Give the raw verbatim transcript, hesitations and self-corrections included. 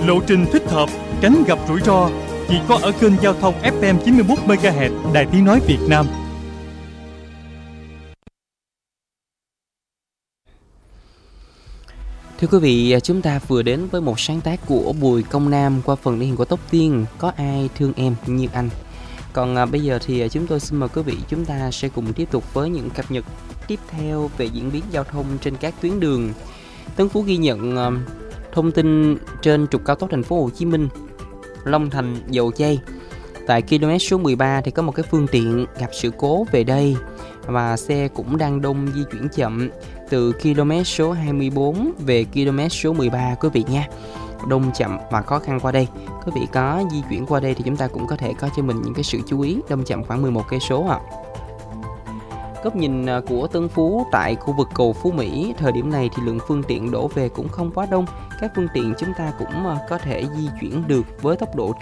lộ trình thích hợp, tránh gặp rủi ro. Chỉ có ở kênh giao thông ép em chín mươi mốt mê ga héc Đài Tiếng nói Việt Nam. Thưa quý vị, chúng ta vừa đến với một sáng tác của Bùi Công Nam qua phần thể hiện của Tóc Tiên, Có Ai Thương Em Như Anh. Còn à, bây giờ thì chúng tôi xin mời quý vị chúng ta sẽ cùng tiếp tục với những cập nhật tiếp theo về diễn biến giao thông trên các tuyến đường. Tân Phú ghi nhận à, thông tin trên trục cao tốc thành phố Hồ Chí Minh Long Thành Dầu Giây. Tại km số mười ba thì có một cái phương tiện gặp sự cố về đây và xe cũng đang đông di chuyển chậm từ km số hai mươi bốn về km số mười ba quý vị nha. Đông chậm và khó khăn qua đây. Quý vị có di chuyển qua đây thì chúng ta cũng có thể có cho mình những cái sự chú ý. Đông chậm khoảng mười một cây số ạ. Góc nhìn của Tân Phú tại khu vực cầu Phú Mỹ, thời điểm này thì lượng phương tiện đổ về cũng không quá đông. Các phương tiện chúng ta cũng có thể di chuyển được với tốc độ